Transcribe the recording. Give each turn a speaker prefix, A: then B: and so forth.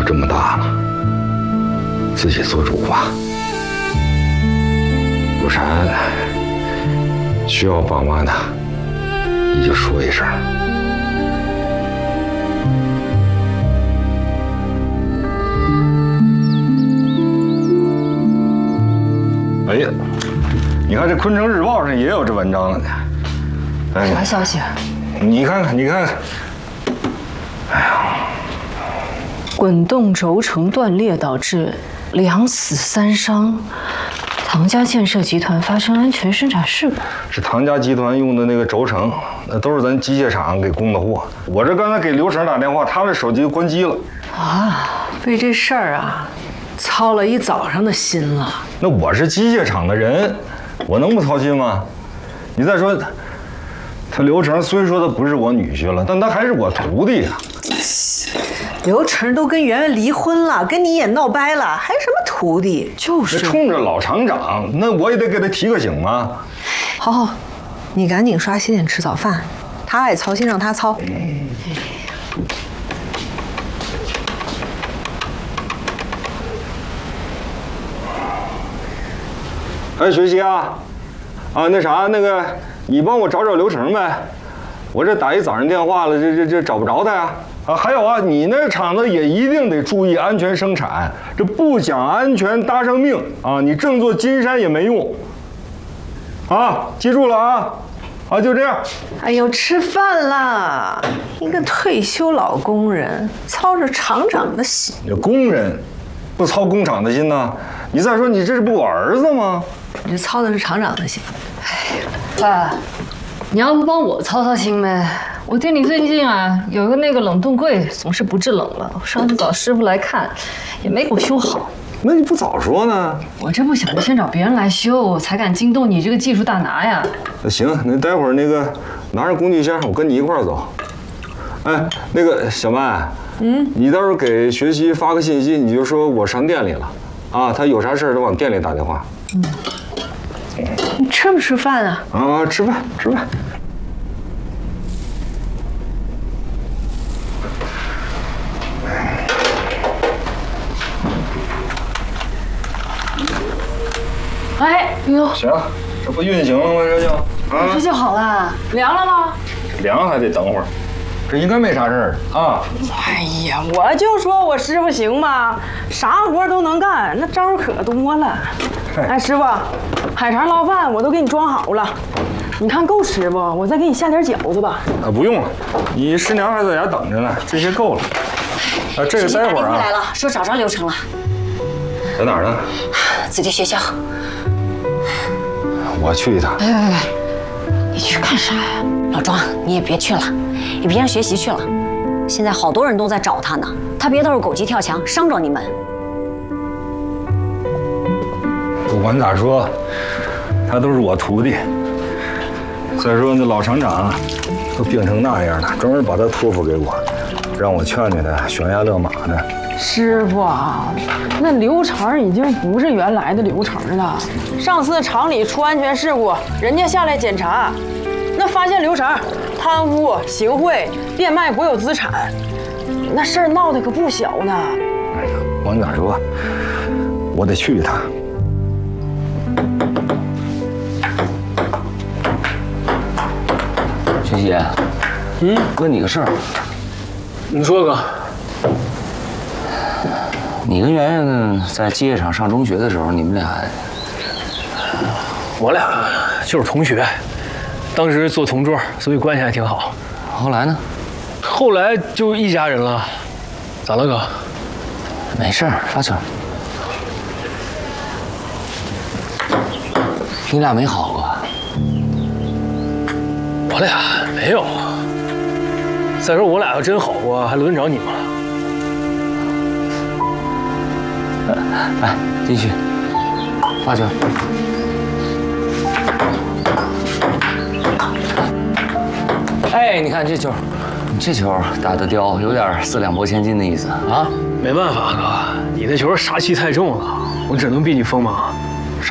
A: 都这么大了，自己做主吧。有啥需要帮忙的，你就说一声。哎呀，你看这《昆城日报》上也有这文章了呢。哎，
B: 啥消息？
A: 你看看，你看看。哎呀，
B: 滚动轴承断裂导致2死3伤，唐家建设集团发生安全生产事故。
A: 是唐家集团用的那个轴承，那都是咱机械厂给供的货。我这刚才给刘成打电话，他的手机关机了。
B: 啊，为这事儿啊，操了一早上的心了。
A: 那我是机械厂的人，我能不操心吗？你再说，他刘成虽说他不是我女婿了，但他还是我徒弟呀。
C: 刘成都跟圆圆离婚了，跟你也闹掰了，还什么徒弟？
B: 就是
A: 冲着老厂长，那我也得给他提个醒嘛。
C: 好，你赶紧刷洗脸吃早饭，他爱操心让他操。
A: 哎，学习啊，那啥，那个你帮我找找刘成呗，我这打一早上电话了，这找不着他呀。啊，还有啊，你那厂子也一定得注意安全生产，这不讲安全搭上命啊，你振作金山也没用。啊，记住了啊，啊，就这样。
C: 哎呦，吃饭啦！一个退休老工人，操着厂长的心。
A: 这工人不操工厂的心呢？你再说，你这是不我儿子吗？
C: 你这操的是厂长的心。
B: 爸，你要不帮我操操心呗？我店里最近啊有个那个冷冻柜总是不制冷了，我上次找师傅来看，也没给我修好。
A: 那你不早说呢？
B: 我这不想着先找别人来修，才敢惊动你这个技术大拿呀。
A: 那行，那待会儿那个拿着工具箱，我跟你一块儿走。哎，那个小曼，你到时候给学习发个信息，你就说我上店里了，啊，他有啥事儿都往店里打电话。
C: 你吃不吃饭啊？
A: 啊，吃饭吃饭。
B: 哎呦，
A: 行，这不运行了吗？这就啊，
B: 这就好了，凉了吗？
A: 凉还得等会儿，这应该没啥事儿啊。
C: 哎呀，我就说我师傅行吗？啥活都能干，那招可多了。哎，师傅，海肠捞饭我都给你装好了，你看够吃不？我再给你下点饺子吧。
A: 啊，不用了，你师娘还在家等着呢，这些够了。啊，这个待会儿啊。
D: 来了，说找着刘成了，
A: 在哪儿呢？
D: 子弟学校。
A: 我去一趟。
D: 哎，你去干啥呀？老庄，你也别去了，也别让学习去了。现在好多人都在找他呢，他别到时候狗急跳墙，伤着你们。
A: 不管咋说，他都是我徒弟。再说那老厂长都病成那样了，专门把他托付给我，让我劝劝他，悬崖勒马的。
C: 师傅啊，那刘成已经不是原来的刘成了。上次厂里出安全事故，人家下来检查，那发现刘成贪污、行贿、变卖国有资产，那事儿闹得可不小呢。
A: 哎呀，甭咋说，我得去一趟。
E: 学习，问你个事儿。
F: 你说哥。
E: 你跟圆圆呢，在机械厂上中学的时候，你们俩，
F: 我俩就是同学，当时做同桌，所以关系还挺好。
E: 后来呢？
F: 后来就一家人了。咋了，哥？
E: 没事儿，发球。你俩没好过？
F: 我俩没有。再说我俩要真好过，还轮得着你吗？
E: 来，继续发球。哎，你看这球，你这球打得刁，有点4两拨千斤的意思
F: 啊。没办法，哥，你的球杀气太重了，我只能避你锋芒。